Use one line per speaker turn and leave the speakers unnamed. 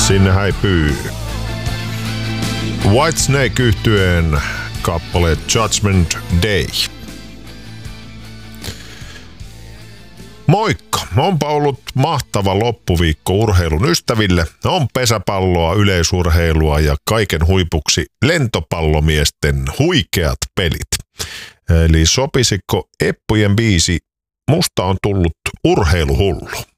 Sinne häipyy Whitesnake -yhtyeen kappale Judgment Day. Moikka! Onpa ollut mahtava loppuviikko urheilun ystäville. On pesäpalloa, yleisurheilua ja kaiken huipuksi lentopallomiesten huikeat pelit. Eli sopisiko Eppujen biisi Musta on tullut urheiluhullu?